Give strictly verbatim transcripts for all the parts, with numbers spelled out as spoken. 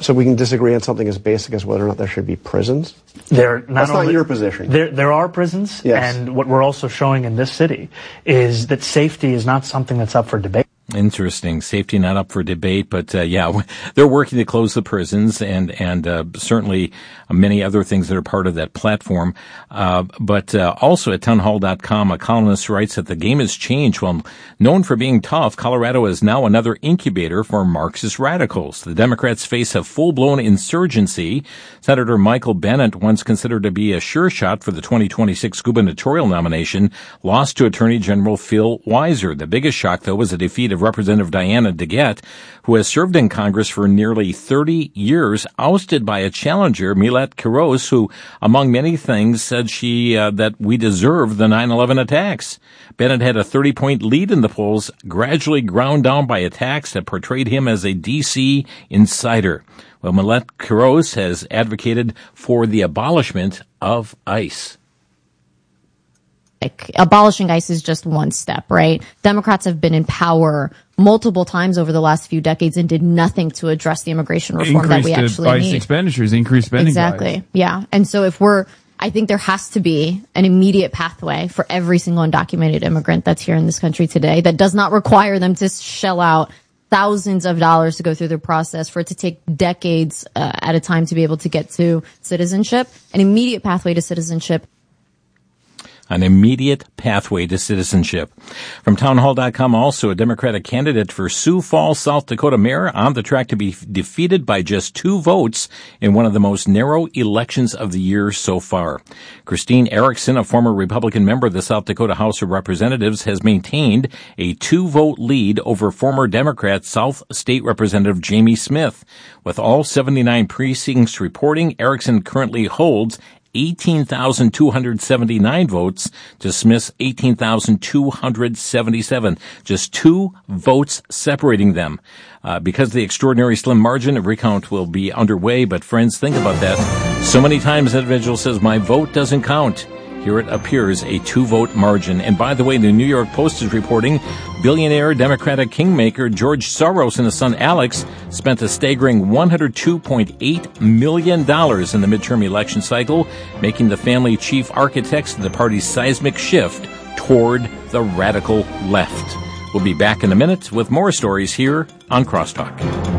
So we can disagree on something as basic as whether or not there should be prisons? There, not That's only, not your position. There, there are prisons, yes. And what we're also showing in this city is that safety is not something that's up for debate. Interesting. Safety not up for debate, but uh, yeah, they're working to close the prisons and and uh, certainly many other things that are part of that platform. Uh, but uh, also at townhall dot com, a columnist writes that the game has changed. Well, known for being tough, Colorado is now another incubator for Marxist radicals. The Democrats face a full-blown insurgency. Senator Michael Bennet, once considered to be a sure shot for the twenty twenty-six gubernatorial nomination, lost to Attorney General Phil Weiser. The biggest shock, though, was the defeat of Representative Diana DeGette, who has served in Congress for nearly thirty years, ousted by a challenger, Milet Quiros, who, among many things, said she uh, that we deserve the nine eleven attacks. Bennett had a thirty-point lead in the polls, gradually ground down by attacks that portrayed him as a D C insider. Well, Milet Quiros has advocated for the abolishment of ICE. Abolishing ICE is just one step, right? Democrats have been in power multiple times over the last few decades and did nothing to address the immigration reform Increased that we actually ICE need. expenditures, increased spending. Exactly. By Yeah. And so if we're, I think there has to be an immediate pathway for every single undocumented immigrant that's here in this country today that does not require them to shell out thousands of dollars to go through the process, for it to take decades uh, at a time to be able to get to citizenship. An immediate pathway to citizenship. An immediate pathway to citizenship. From townhall dot com, also a Democratic candidate for Sioux Falls, South Dakota mayor, on the track to be defeated by just two votes in one of the most narrow elections of the year so far. Christine Erickson, a former Republican member of the South Dakota House of Representatives, has maintained a two-vote lead over former Democrat South State Representative Jamie Smith. With all seventy-nine precincts reporting, Erickson currently holds eighteen thousand two hundred seventy-nine votes to Smith's eighteen thousand two hundred seventy-seven. Just two votes separating them. Uh, because of the extraordinary slim margin, a recount will be underway. But friends, think about that. So many times an individual says, my vote doesn't count. Here it appears, a two-vote margin. And by the way, the New York Post is reporting billionaire Democratic kingmaker George Soros and his son Alex spent a staggering one hundred two point eight million dollars in the midterm election cycle, making the family chief architects of the party's seismic shift toward the radical left. We'll be back in a minute with more stories here on Crosstalk.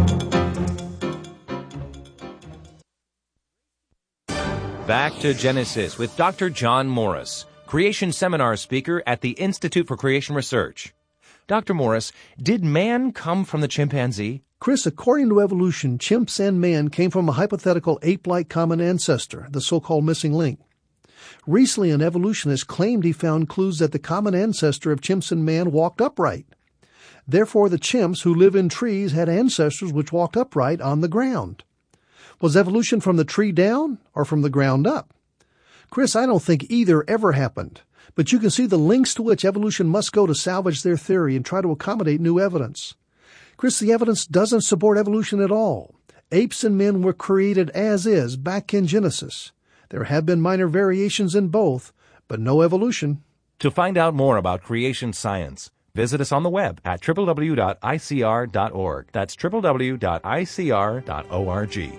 Back to Genesis with Doctor John Morris, Creation Seminar speaker at the Institute for Creation Research. Doctor Morris, did man come from the chimpanzee? Chris, according to evolution, chimps and man came from a hypothetical ape-like common ancestor, the so-called missing link. Recently, an evolutionist claimed he found clues that the common ancestor of chimps and man walked upright. Therefore, the chimps who live in trees had ancestors which walked upright on the ground. Was evolution from the tree down or from the ground up? Chris, I don't think either ever happened, but you can see the lengths to which evolution must go to salvage their theory and try to accommodate new evidence. Chris, the evidence doesn't support evolution at all. Apes and men were created as is back in Genesis. There have been minor variations in both, but no evolution. To find out more about creation science, visit us on the web at w w w dot i c r dot org. That's w w w dot i c r dot org.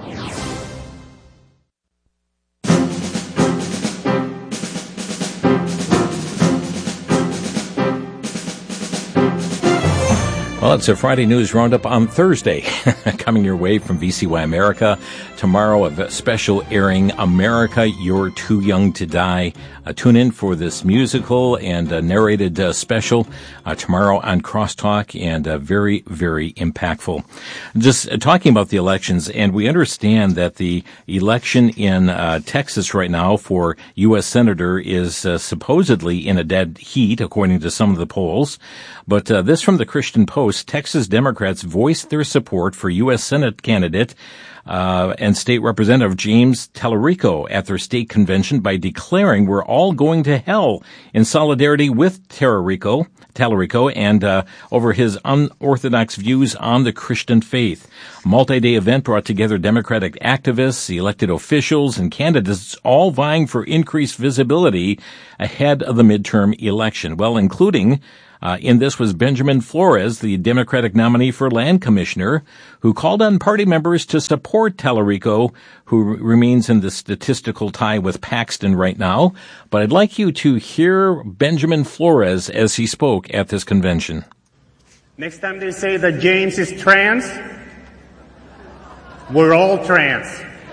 Well, it's a Friday News Roundup on Thursday, coming your way from V C Y America. Tomorrow, a special airing, America, You're Too Young to Die. Uh, tune in for this musical and uh, narrated uh, special uh, tomorrow on Crosstalk, and uh, very, very impactful. Just uh, talking about the elections, and we understand that the election in uh, Texas right now for U S Senator is uh, supposedly in a dead heat, according to some of the polls. But uh, this from the Christian Post: Texas Democrats voiced their support for U S Senate candidate uh, and state representative James Tallarico at their state convention by declaring we're all going to hell, in solidarity with Tallarico, Tallarico and uh, over his unorthodox views on the Christian faith. A multi-day event brought together Democratic activists, elected officials, and candidates, all vying for increased visibility ahead of the midterm election, well, including Uh, in this was Benjamin Flores, the Democratic nominee for land commissioner, who called on party members to support Tallarico, who r- remains in the statistical tie with Paxton right now. But I'd like you to hear Benjamin Flores as he spoke at this convention. Next time they say that James is trans, we're all trans.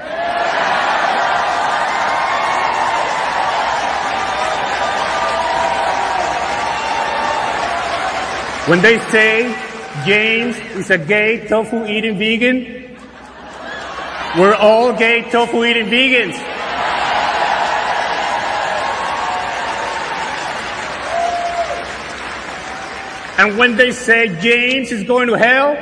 When they say James is a gay tofu-eating vegan, we're all gay tofu-eating vegans. And when they say James is going to hell,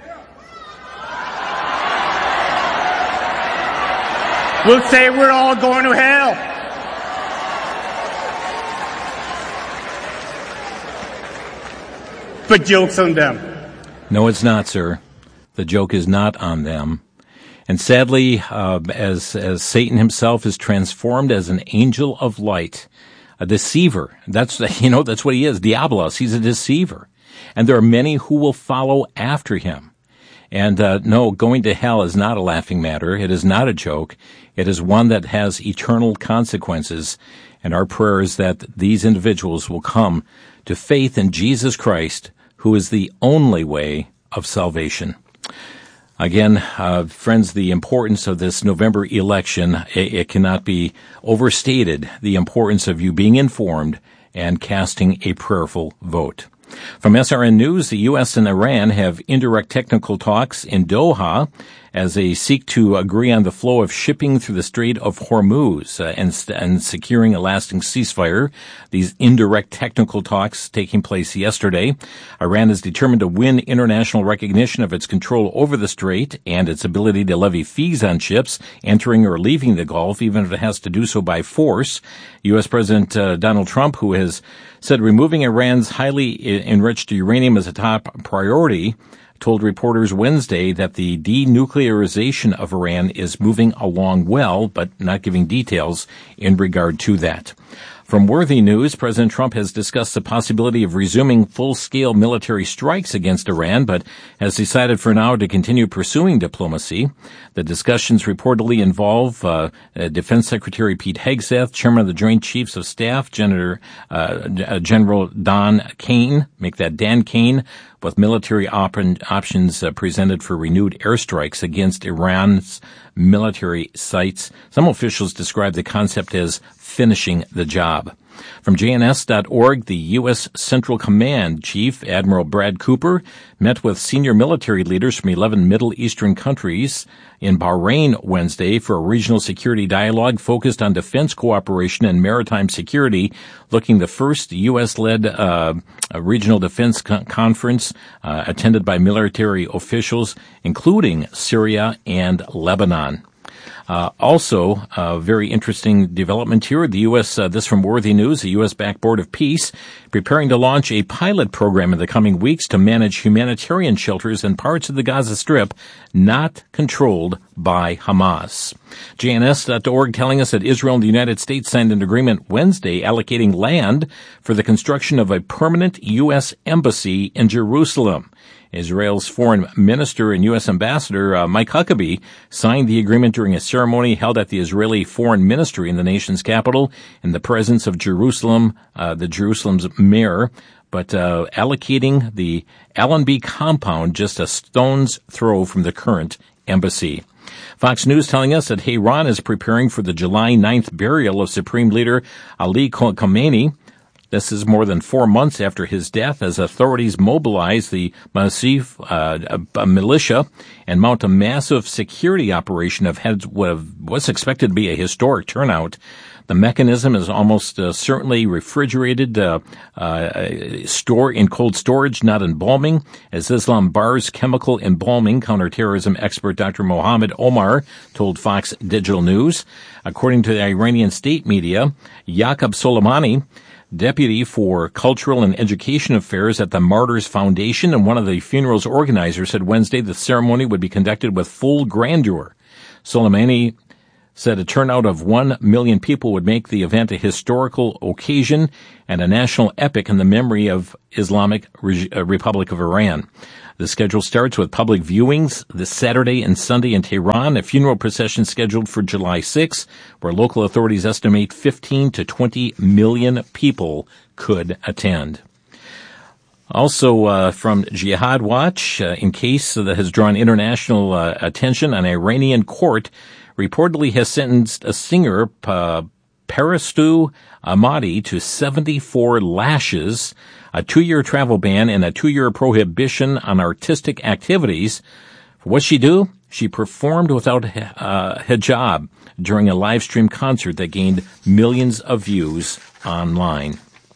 we'll say we're all going to hell. But joke's on them. No, it's not, sir. The joke is not on them. And sadly, uh, as as Satan himself is transformed as an angel of light, a deceiver. That's, you know, that's what he is, Diabolos. He's a deceiver. And there are many who will follow after him. And uh, no, going to hell is not a laughing matter. It is not a joke. It is one that has eternal consequences. And our prayer is that these individuals will come to faith in Jesus Christ, who is the only way of salvation. Again, uh, friends, the importance of this November election, it, it cannot be overstated, the importance of you being informed and casting a prayerful vote. From S R N News, the U S and Iran have indirect technical talks in Doha as they seek to agree on the flow of shipping through the Strait of Hormuz uh, and, and securing a lasting ceasefire. These indirect technical talks taking place yesterday. Iran is determined to win international recognition of its control over the strait and its ability to levy fees on ships entering or leaving the Gulf, even if it has to do so by force. U S. President uh, Donald Trump, who has said removing Iran's highly enriched uranium is a top priority, told reporters Wednesday that the denuclearization of Iran is moving along well, but not giving details in regard to that. From Worthy News, President Trump has discussed the possibility of resuming full-scale military strikes against Iran, but has decided for now to continue pursuing diplomacy. The discussions reportedly involve uh, uh, Defense Secretary Pete Hegseth, Chairman of the Joint Chiefs of Staff, General, uh, General Don Kane, make that Dan Kane, with military op- options uh, presented for renewed airstrikes against Iran's military sites. Some officials describe the concept as finishing the job. From J N S dot org, the U S. Central Command Chief Admiral Brad Cooper met with senior military leaders from eleven Middle Eastern countries in Bahrain Wednesday for a regional security dialogue focused on defense cooperation and maritime security, looking the first U S-led uh, regional defense co- conference uh, attended by military officials, including Syria and Lebanon. Uh, also, a very interesting development here. The U S, uh, this from Worthy News, the U S-backed Board of Peace, preparing to launch a pilot program in the coming weeks to manage humanitarian shelters in parts of the Gaza Strip not controlled by Hamas. J N S dot org telling us that Israel and the United States signed an agreement Wednesday allocating land for the construction of a permanent U S embassy in Jerusalem. Israel's foreign minister and U S ambassador uh, Mike Huckabee signed the agreement during a ceremony held at the Israeli Foreign Ministry in the nation's capital in the presence of Jerusalem, uh, the Jerusalem's mayor, but uh, allocating the Allenby compound just a stone's throw from the current embassy. Fox News telling us that Iran is preparing for the July ninth burial of Supreme Leader Ali Khamenei. This is more than four months after his death as authorities mobilize the Massif uh, a militia and mount a massive security operation of had what's expected to be a historic turnout. The mechanism is almost uh, certainly refrigerated, uh, uh, store in cold storage, not embalming, as Islam bars chemical embalming, counterterrorism expert Doctor Mohammed Omar told Fox Digital News. According to the Iranian state media, Yaqub Soleimani, Deputy for Cultural and Education Affairs at the Martyrs Foundation and one of the funeral's organizers, said Wednesday the ceremony would be conducted with full grandeur. Soleimani said a turnout of one million people would make the event a historical occasion and a national epic in the memory of Islamic Re- uh, Republic of Iran. The schedule starts with public viewings this Saturday and Sunday in Tehran, a funeral procession scheduled for July sixth, where local authorities estimate fifteen to twenty million people could attend. Also, uh, from Jihad Watch, uh, in case that has drawn international uh, attention, an Iranian court reportedly has sentenced a singer, uh, Parastu Ahmadi, to seventy-four lashes, a two-year travel ban, and a two-year prohibition on artistic activities. What'd she do? She performed without uh, hijab during a live stream concert that gained millions of views online.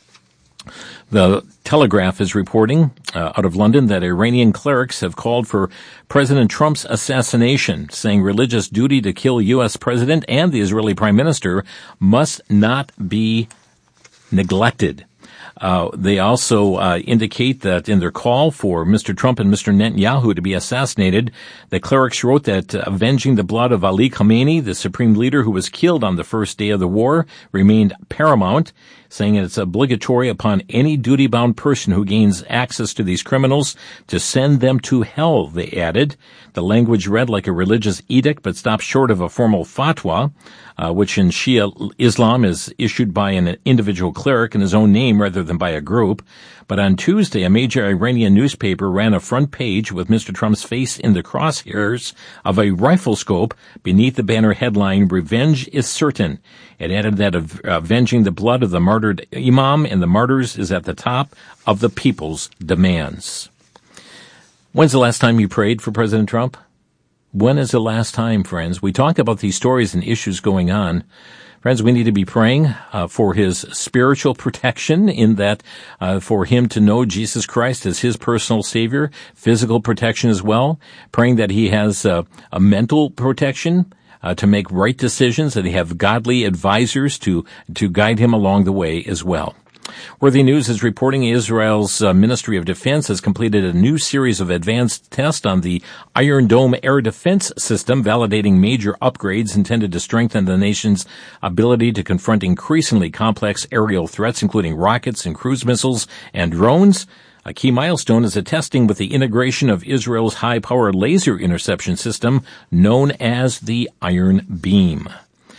The Telegraph is reporting uh, out of London that Iranian clerics have called for President Trump's assassination, saying religious duty to kill U S president and the Israeli prime minister must not be neglected. Uh, they also uh, indicate that in their call for Mister Trump and Mister Netanyahu to be assassinated, the clerics wrote that uh, avenging the blood of Ali Khamenei, the supreme leader who was killed on the first day of the war, remained paramount, saying it's obligatory upon any duty-bound person who gains access to these criminals to send them to hell, they added. The language read like a religious edict, but stops short of a formal fatwa, uh, which in Shia Islam is issued by an individual cleric in his own name rather than by a group. But on Tuesday, a major Iranian newspaper ran a front page with Mister Trump's face in the crosshairs of a rifle scope beneath the banner headline, "Revenge is certain." It added that av- avenging the blood of the martyred imam and the martyrs is at the top of the people's demands. When's the last time you prayed for President Trump? When is the last time, friends? We talk about these stories and issues going on. Friends, we need to be praying uh, for his spiritual protection, in that uh, for him to know Jesus Christ as his personal Savior, physical protection as well, praying that he has uh, a mental protection uh, to make right decisions, that he have godly advisors to, to guide him along the way as well. Worthy News is reporting Israel's uh, Ministry of Defense has completed a new series of advanced tests on the Iron Dome air defense system, validating major upgrades intended to strengthen the nation's ability to confront increasingly complex aerial threats, including rockets and cruise missiles and drones. A key milestone is a testing with the integration of Israel's high-power laser interception system, known as the Iron Beam.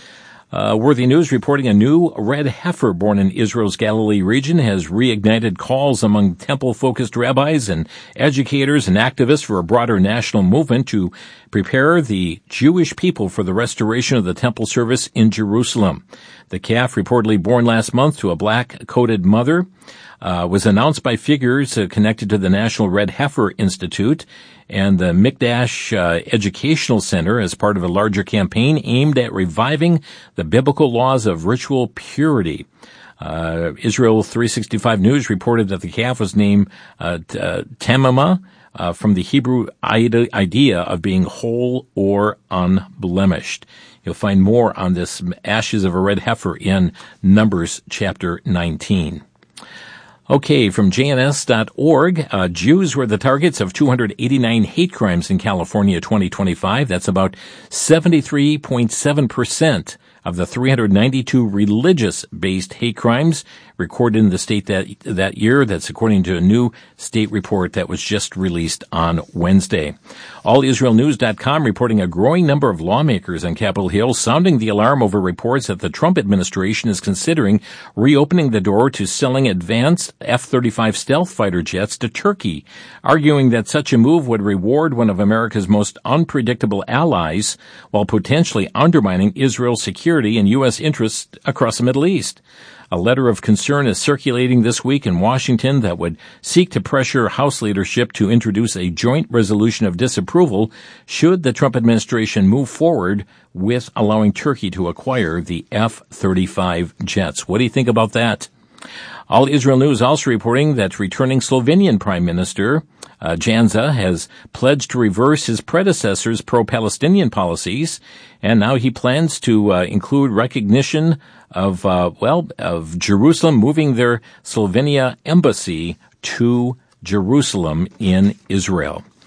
Uh, Worthy News reporting a new red heifer born in Israel's Galilee region has reignited calls among temple-focused rabbis and educators and activists for a broader national movement to prepare the Jewish people for the restoration of the temple service in Jerusalem. The calf, reportedly born last month to a black-coated mother, uh, was announced by figures uh, connected to the National Red Heifer Institute and the Mikdash uh, Educational Center as part of a larger campaign aimed at reviving the biblical laws of ritual purity. Uh, Israel three sixty-five News reported that the calf was named uh, t- uh, Tamima, uh, from the Hebrew idea of being whole or unblemished. You'll find more on this ashes of a red heifer in Numbers chapter nineteen. Okay, from J N S dot org, uh, Jews were the targets of two hundred eighty-nine hate crimes in California twenty twenty-five. That's about seventy-three point seven percent of the three hundred ninety-two religious-based hate crimes recorded in the state that that year. That's according to a new state report that was just released on Wednesday. All Israel News dot com reporting a growing number of lawmakers on Capitol Hill sounding the alarm over reports that the Trump administration is considering reopening the door to selling advanced F thirty-five stealth fighter jets to Turkey, arguing that such a move would reward one of America's most unpredictable allies while potentially undermining Israel's security and U S interests across the Middle East. A letter of concern is circulating this week in Washington that would seek to pressure House leadership to introduce a joint resolution of disapproval should the Trump administration move forward with allowing Turkey to acquire the F thirty-five jets. What do you think about that? All Israel News also reporting that returning Slovenian Prime Minister uh, Janša has pledged to reverse his predecessor's pro-Palestinian policies, and now he plans to uh, include recognition of, uh, well, of Jerusalem moving their Slovenia embassy to Jerusalem in Israel.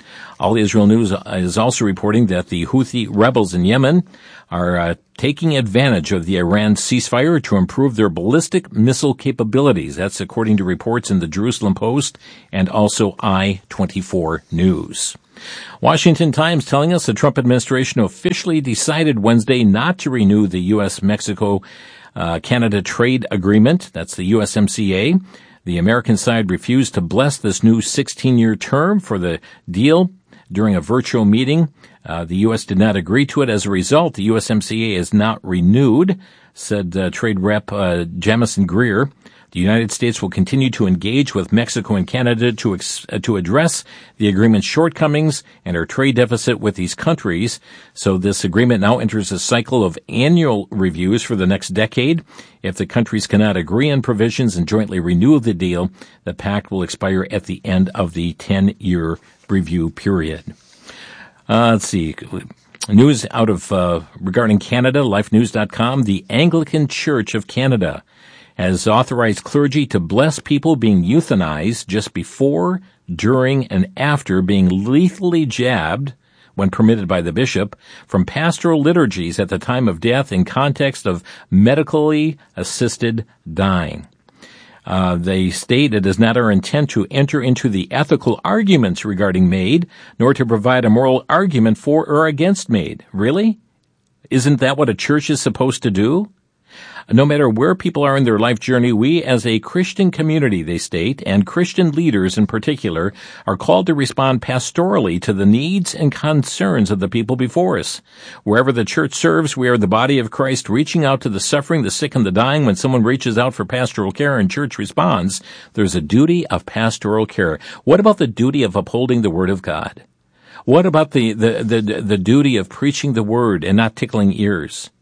All Israel News is also reporting that the Houthi rebels in Yemen are uh, taking advantage of the Iran ceasefire to improve their ballistic missile capabilities. That's according to reports in the Jerusalem Post and also I twenty-four News. Washington Times telling us the Trump administration officially decided Wednesday not to renew the U S Mexico uh, Canada trade agreement. That's the U S M C A. The American side refused to bless this new sixteen-year term for the deal during a virtual meeting. Uh, the U S did not agree to it. As a result, the U S M C A is not renewed, said uh, Trade Rep uh, Jamison Greer. The United States will continue to engage with Mexico and Canada to ex- uh, to address the agreement's shortcomings and our trade deficit with these countries. So this agreement now enters a cycle of annual reviews for the next decade. If the countries cannot agree on provisions and jointly renew the deal, the pact will expire at the end of the ten-year review period. Uh, let's see. News out of uh, regarding Canada, life news dot com. The Anglican Church of Canada has authorized clergy to bless people being euthanized just before, during, and after being lethally jabbed, when permitted by the bishop, from pastoral liturgies at the time of death in context of medically assisted dying. Uh, they state it is not our intent to enter into the ethical arguments regarding MAID, nor to provide a moral argument for or against MAID. Really? Isn't that what a church is supposed to do? No matter where people are in their life journey, we as a Christian community, they state, and Christian leaders in particular, are called to respond pastorally to the needs and concerns of the people before us. Wherever the church serves, we are the body of Christ reaching out to the suffering, the sick, and the dying. When someone reaches out for pastoral care and church responds, there's a duty of pastoral care. What about the duty of upholding the Word of God? What about the, the, the, the duty of preaching the Word and not tickling ears?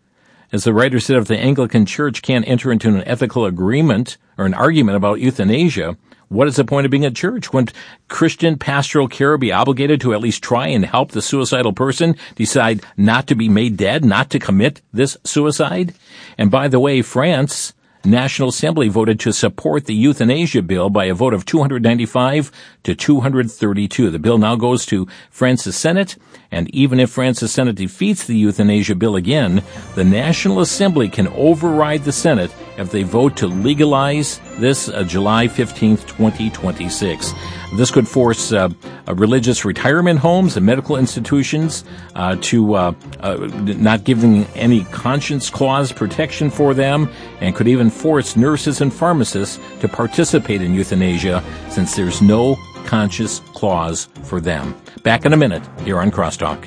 As the writer said, if the Anglican Church can't enter into an ethical agreement or an argument about euthanasia, what is the point of being a church? Wouldn't Christian pastoral care be obligated to at least try and help the suicidal person decide not to be made dead, not to commit this suicide? And by the way, France National Assembly voted to support the euthanasia bill by a vote of two hundred ninety-five to two hundred thirty-two. The bill now goes to France's Senate, and even if France's Senate defeats the euthanasia bill again, the National Assembly can override the Senate if they vote to legalize this uh, July fifteenth, twenty twenty-six. This could force uh, uh, religious retirement homes and medical institutions uh, to uh, uh, not giving any conscience clause protection for them, and could even force nurses and pharmacists to participate in euthanasia since there's no conscience clause for them. Back in a minute here on Crosstalk.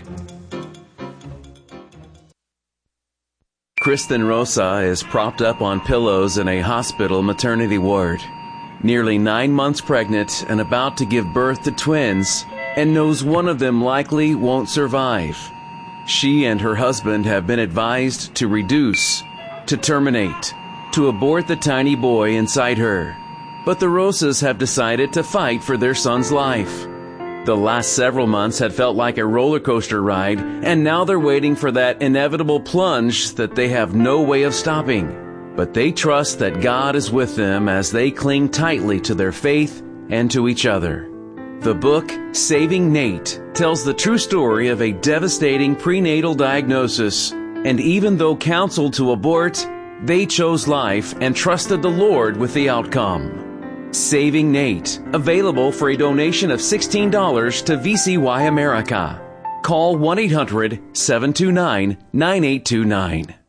Kristen Rosa is propped up on pillows in a hospital maternity ward. Nearly nine months pregnant and about to give birth to twins, and knows one of them likely won't survive. She and her husband have been advised to reduce, to terminate, to abort the tiny boy inside her. But the Rosas have decided to fight for their son's life. The last several months had felt like a roller coaster ride, and now they're waiting for that inevitable plunge that they have no way of stopping. But they trust that God is with them as they cling tightly to their faith and to each other. The book, Saving Nate, tells the true story of a devastating prenatal diagnosis, and even though counseled to abort, they chose life and trusted the Lord with the outcome. Saving Nate, available for a donation of sixteen dollars to V C Y America. Call one eight hundred, seven two nine, nine eight two nine.